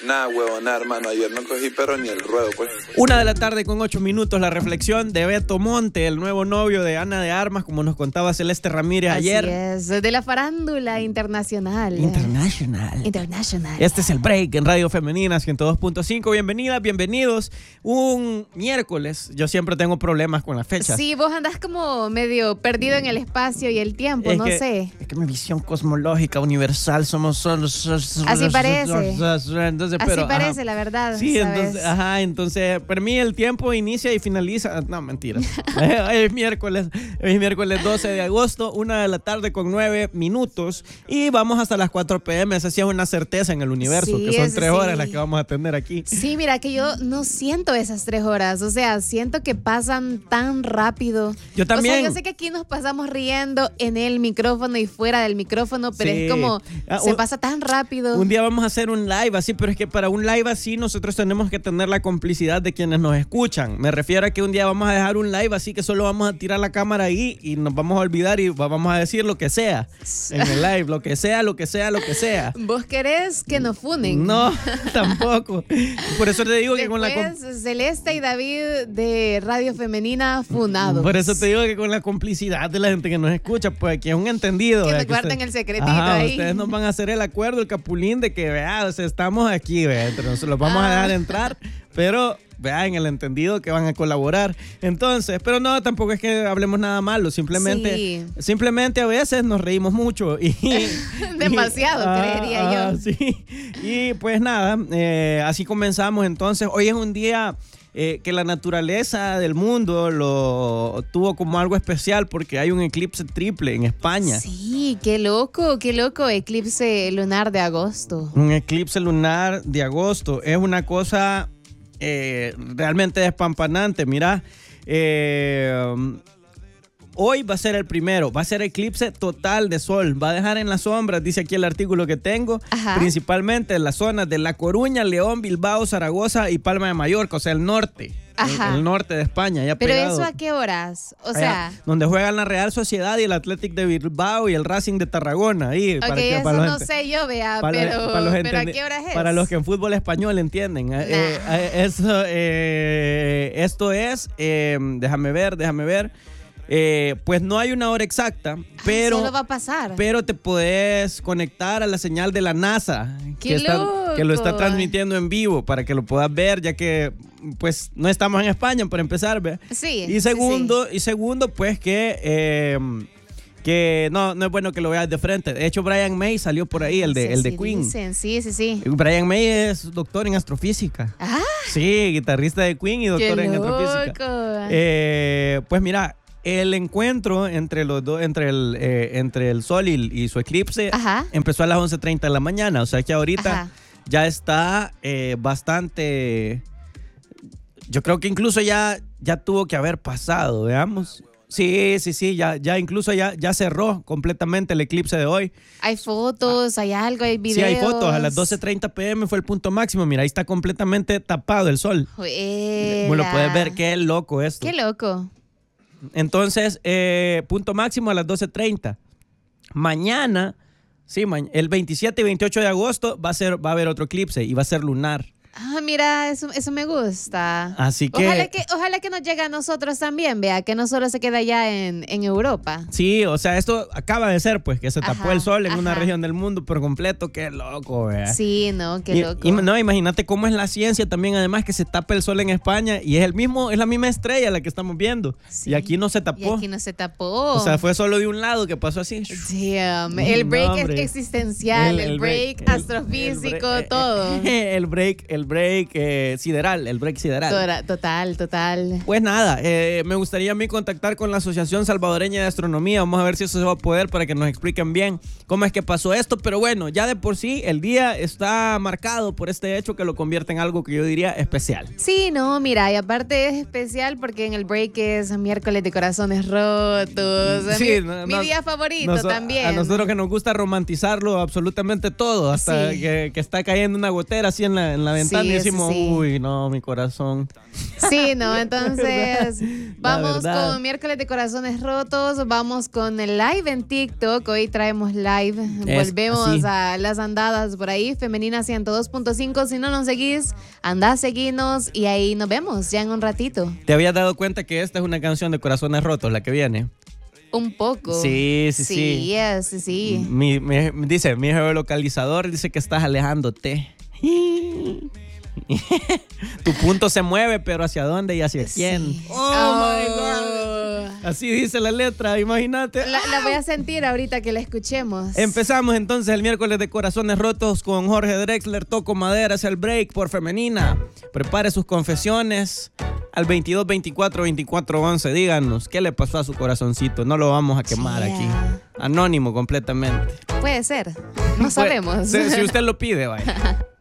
Nah, huevona, hermano, ayer no cogí pero ni el ruedo, pues. 1:08 la reflexión de Beto Monte, el nuevo novio de Ana de Armas, como nos contaba Celeste Ramírez ayer. Así es, de la farándula internacional. International. Este es el break en Radio Femenina 102.5. Bienvenidas, bienvenidos. Un miércoles, yo siempre tengo problemas con las fechas. Sí, vos andás como medio perdido en el espacio y el tiempo, no sé. Es que mi visión cosmológica universal somos... Así parece. Entonces, así parece, la verdad. Sí, ¿sabes? entonces, para mí el tiempo inicia y finaliza. No, mentira. Hoy es miércoles 12 de agosto, 1:09 y vamos hasta las 4 p.m. Esa sí es una certeza en el universo, sí, que son 3 horas sí. las que vamos a tener aquí. Sí, mira, que yo no siento esas 3 horas. O sea, siento que pasan tan rápido. Yo también. O sea, yo sé que aquí nos pasamos riendo en el micrófono y fuera del micrófono, pero sí. es como se pasa tan rápido. Un día vamos a hacer un live así, pero es que para un live así nosotros tenemos que tener la complicidad de quienes nos escuchan. Me refiero a que un día vamos a dejar un live así que solo vamos a tirar la cámara ahí y nos vamos a olvidar y vamos a decir lo que sea en el live, lo que sea. ¿Vos querés que nos funen? No, tampoco. Por eso te digo que con la... Celeste y David de Radio Femenina funados. Por eso te digo que con la complicidad de la gente que nos escucha, pues aquí es un entendido. Que nos guarden el secretito ahí. Ustedes nos van a hacer el acuerdo, el capulín de que, o sea, estamos aquí, entonces los vamos a dejar entrar, pero... en el entendido que van a colaborar. Entonces, pero no, tampoco es que hablemos nada malo, simplemente a veces nos reímos mucho y demasiado, creería yo. Sí. Y pues nada, así comenzamos entonces. Hoy es un día que la naturaleza del mundo lo tuvo como algo especial porque hay un eclipse triple en España. Sí, qué loco, eclipse lunar de agosto. Un eclipse lunar de agosto es una cosa realmente despampanante. Mira, hoy va a ser el primero, va a ser eclipse total de sol, va a dejar en las sombras, dice aquí el artículo que tengo, principalmente en las zonas de La Coruña, León, Bilbao, Zaragoza y Palma de Mallorca, o sea, el norte. El norte de España, ya ¿pero pegado. eso a qué horas? O allá, sea... donde juegan la Real Sociedad y el Athletic de Bilbao y el Racing de Tarragona. Ahí, ok, eso no sé yo, vea, pero ¿a qué horas es? Para los que en fútbol español entienden. Esto es, déjame ver. Pues no hay una hora exacta, pero solo va a pasar. Pero te puedes conectar a la señal de la NASA que lo está transmitiendo en vivo para que lo puedas ver, ya que pues no estamos en España para empezar, ¿ve? Sí. Y segundo, pues que no es bueno que lo veas de frente. De hecho, Brian May salió por ahí, el de Queen. Dicen. Sí. Brian May es doctor en astrofísica. Ah. Sí, guitarrista de Queen y doctor en astrofísica. Pues mira, el encuentro entre los dos, entre el Sol y su eclipse, empezó a las 11:30 de la mañana. O sea que ahorita ya está bastante... Yo creo que incluso ya tuvo que haber pasado, veamos. Sí, ya incluso ya cerró completamente el eclipse de hoy. Hay fotos, hay algo, hay videos. Sí, hay fotos. A las 12:30 p.m. fue el punto máximo. Mira, ahí está completamente tapado el sol. Bueno, lo puedes ver, qué loco esto. Qué loco. Entonces, punto máximo a las 12:30. Mañana, el 27 y 28 de agosto va a haber otro eclipse y va a ser lunar. Ah, mira, eso me gusta. Así que... Ojalá que nos llegue a nosotros también, vea, que no solo se queda allá en Europa. Sí, o sea, esto acaba de ser, pues, que se tapó el sol en una región del mundo por completo. Qué loco, vea. Sí, no, qué loco. No, imagínate cómo es la ciencia también, además, que se tapa el sol en España y es la misma estrella la que estamos viendo. Sí. Y aquí no se tapó. O sea, fue solo de un lado que pasó así. Damn. El break es existencial, el break astrofísico, todo. El break sideral. Total. Pues nada, me gustaría a mí contactar con la Asociación Salvadoreña de Astronomía. Vamos a ver si eso se va a poder para que nos expliquen bien cómo es que pasó esto. Pero bueno, ya de por sí el día está marcado por este hecho que lo convierte en algo que yo diría especial. Sí, no, mira, y aparte es especial porque en el break es miércoles de corazones rotos. Sí, mi día favorito también. A nosotros que nos gusta romantizarlo absolutamente todo, hasta que está cayendo una gotera así en la ventana. escuchando y decimos, uy, no, mi corazón. Sí, no, entonces vamos con miércoles de corazones rotos, vamos con el live en TikTok, hoy traemos live, volvemos a las andadas por ahí, Femenina 102.5, si no nos seguís, andá a seguirnos y ahí nos vemos ya en un ratito. ¿Te habías dado cuenta que esta es una canción de corazones rotos, la que viene? Un poco. Sí. Dice, mi geolocalizador dice que estás alejándote. Tu punto se mueve, pero ¿hacia dónde y hacia quién? Oh my God. Así dice la letra, imagínate. La voy a sentir ahorita que la escuchemos. Empezamos entonces el miércoles de corazones rotos con Jorge Drexler. Toco madera, es el break por Femenina. Prepare sus confesiones al 22 24 24 11. Díganos qué le pasó a su corazoncito. No lo vamos a quemar aquí. Anónimo completamente. Puede ser. No sabemos. Si usted lo pide, vaya.